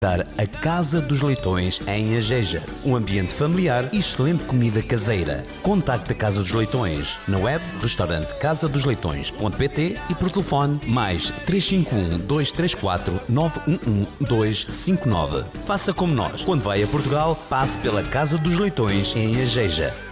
A Casa dos Leitões em Ageja. Um ambiente familiar e excelente comida caseira. Contacte a Casa dos Leitões na web restaurante casadosleitões.pt e por telefone mais 351 234 911 259. Faça como nós. Quando vai a Portugal, passe pela Casa dos Leitões em Ageja.